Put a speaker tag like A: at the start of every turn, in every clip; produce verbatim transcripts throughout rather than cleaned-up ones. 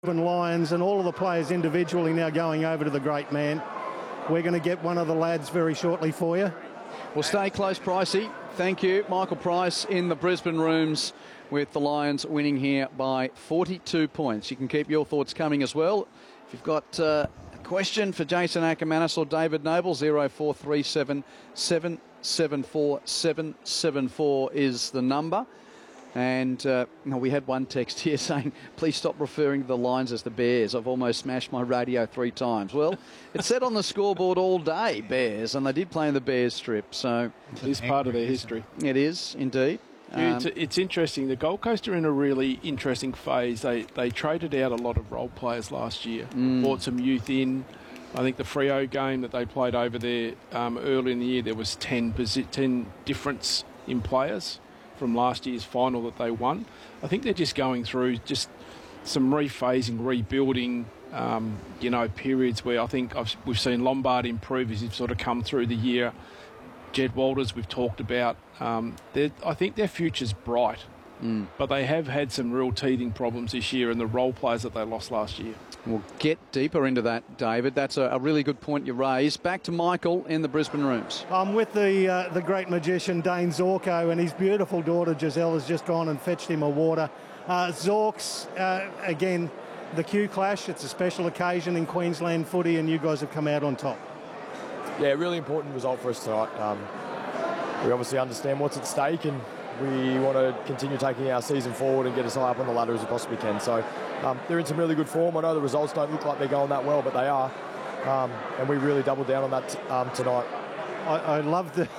A: Lions and all of the players individually now going over to the great man. We're going to get one of the lads very shortly for you.
B: Well, stay close, Pricey. Thank you. Michael Price in the Brisbane Rooms with the Lions winning here by forty-two points. You can keep your thoughts coming as well. If you've got uh, a question for Jason Ackermanis or David Noble, zero four three seven, seven seven four, seven seven four is the number. And uh, we had one text here saying, please stop referring to the Lions as the Bears. I've almost smashed my radio three times. Well, it said on the scoreboard all day, Bears, and they did play in the Bears strip. So
C: it is part of their history.
B: It is, indeed.
C: Yeah, it's, it's interesting. The Gold Coast are in a really interesting phase. They they traded out a lot of role players last year,
B: Mm.
C: brought some youth in. I think the Freo game that they played over there um, early in the year, there was ten, ten difference in players from last year's final that they won. I think they're just going through just some rephasing, rebuilding, um, you know, periods where I think I've, we've seen Lombard improve as he's sort of come through the year. Jed Walters, we've talked about. Um, I think their future's bright,
B: mm.
C: but they have had some real teething problems this year and the role players that they lost last year.
B: We'll get deeper into that, David. That's a, a really good point you raised. Back to Michael in the Brisbane Rooms.
A: I'm with the uh, the great magician Dane Zorko, and his beautiful daughter Giselle has just gone and fetched him a water. Uh, Zorks, uh, again, the Q Clash, it's a special occasion in Queensland footy, and you guys have come out on top.
D: Yeah, really important result for us tonight. Um, we obviously understand what's at stake, and we want to continue taking our season forward and get us high up on the ladder as we possibly can. So um, they're in some really good form. I know the results don't look like they're going that well, but they are. Um, and we really doubled down on that t- um, tonight.
A: I, I love the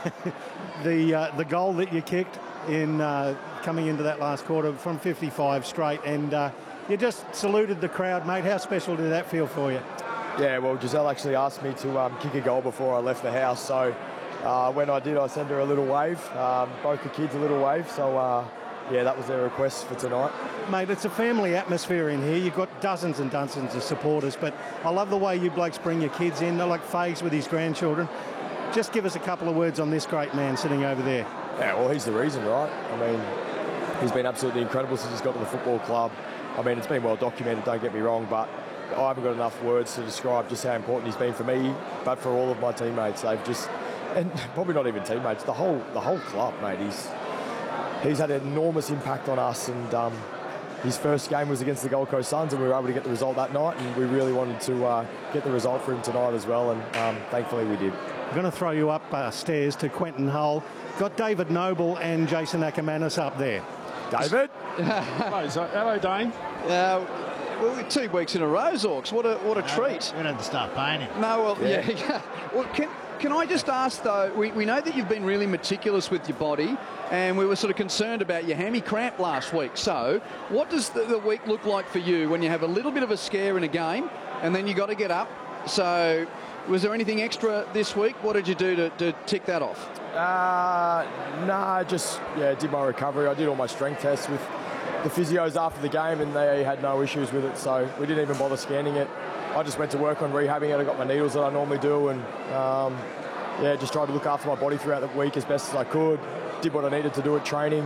A: the uh, the goal that you kicked in uh, coming into that last quarter from fifty-five straight, and uh, you just saluted the crowd, mate. How special did that feel for you?
D: Yeah, well, Giselle actually asked me to um, kick a goal before I left the house, so uh, when I did, I sent her a little wave, um, both the kids a little wave, so uh, yeah, that was their request for tonight.
A: Mate, it's a family atmosphere in here. You've got dozens and dozens of supporters, but I love the way you blokes bring your kids in. They're like Fags with his grandchildren. Just give us a couple of words on this great man sitting over there.
D: Yeah, well, he's the reason, right? I mean, he's been absolutely incredible since he's got to the football club. I mean, it's been well documented, don't get me wrong, but I haven't got enough words to describe just how important he's been for me, but for all of my teammates. They've just, and probably not even teammates, the whole the whole club, mate. He's he's had an enormous impact on us, and um, his first game was against the Gold Coast Suns, and we were able to get the result that night, and we really wanted to uh, get the result for him tonight as well, and um, thankfully we did.
A: I'm going to throw you up uh, stairs to Quentin Hull. Got David Noble and Jason Ackermanis up there.
D: David?
C: Hello, hello, Dane.
B: Uh, well, two weeks in a row, Zorks. What a what a
E: no,
B: treat.
E: We don't have to start paying him.
B: No, well, yeah.
D: Yeah.
B: yeah. Well, can, can I just ask, though, we, we know that you've been really meticulous with your body, and we were sort of concerned about your hammy cramp last week. So what does the, the week look like for you when you have a little bit of a scare in a game, and then you got to get up? So was there anything extra this week? What did you do to, to tick that off?
D: Uh, nah, just, yeah, did my recovery. I did all my strength tests with the physios after the game, and they had no issues with it, so we didn't even bother scanning it. I just went to work on rehabbing it. I got my needles that I normally do, and um, yeah, just tried to look after my body throughout the week as best as I could. Did what I needed to do at training.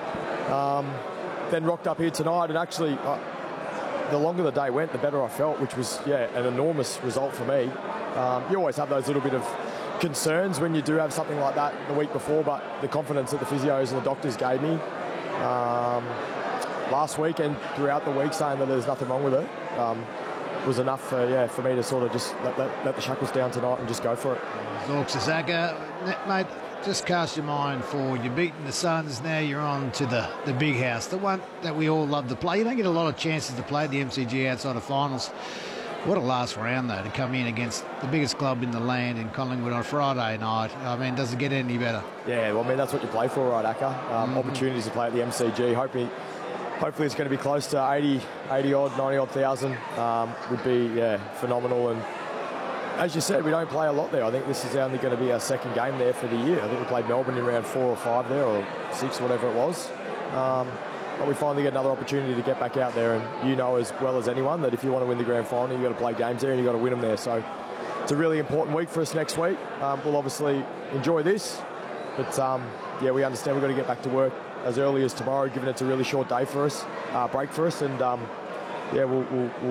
D: Um, then rocked up here tonight, and actually, uh, the longer the day went, the better I felt, which was, yeah, an enormous result for me. Um, you always have those little bit of concerns when you do have something like that the week before, but the confidence that the physios and the doctors gave me um, last week and throughout the week, saying that there's nothing wrong with it, um, was enough for, yeah, for me to sort of just let, let, let the shackles down tonight and just go for it.
E: Zorks Azaka, mate, just cast your mind forward. You're beating the Suns, now you're on to the, the big house, the one that we all love to play. You don't get a lot of chances to play the M C G outside of finals. What a last round, though, to come in against the biggest club in the land in Collingwood on Friday night. I mean, does it get any better?
D: Yeah, well, I mean, that's what you play for, right, Akka? Um,
E: Mm-hmm.
D: Opportunities to play at the M C G. Hopefully, hopefully it's going to be close to eighty, eighty odd, ninety odd thousand. Um, would be, yeah, phenomenal. And as you said, we don't play a lot there. I think this is only going to be our second game there for the year. I think we played Melbourne in round four or five there, or six, whatever it was. Um, But we finally get another opportunity to get back out there, and you know as well as anyone that if you want to win the grand final, you've got to play games there and you've got to win them there. So it's a really important week for us next week. Um, we'll obviously enjoy this, but um, yeah, we understand we've got to get back to work as early as tomorrow, given it's a really short day for us, uh, break for us, and um, yeah, we'll, we'll, we'll